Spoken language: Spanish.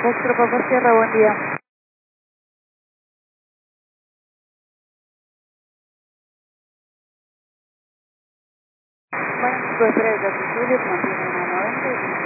Foxtrot Papa Sierra, buen día. Bueno, chicos, espera de 4 de julio, mantiene 190 y